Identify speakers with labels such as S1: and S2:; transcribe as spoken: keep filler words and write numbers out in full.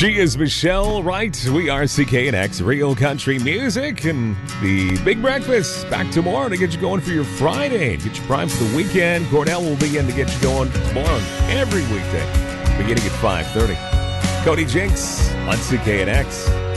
S1: She is Michelle Wright. We are C K N X, Real Country Music, and the Big Breakfast back tomorrow to get you going for your Friday. Get you primed for the weekend. Cordell will begin to get you going tomorrow and every weekday, beginning at five thirty. Cody Jinks on C K N X.